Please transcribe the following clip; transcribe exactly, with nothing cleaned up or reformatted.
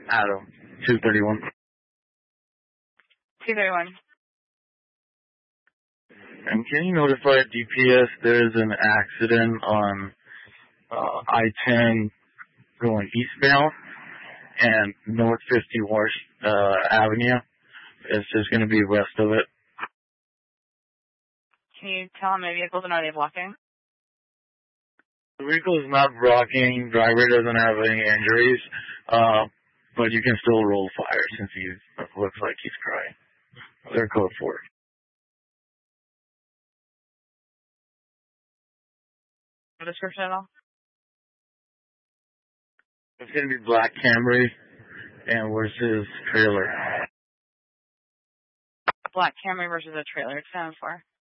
Adam, two thirty-one. two thirty-one. I'm getting notified D P S there's an accident on uh, I ten going eastbound and North fifty Wash uh, Avenue. It's just going to be west of it. Can you tell how many vehicles and are they blocking? The vehicle is not blocking. Driver doesn't have any injuries, uh, but you can still roll fire since he looks like he's crying. They're code four. No description at all? It's going to be black Camry and versus trailer. Black Camry versus a trailer. ten four.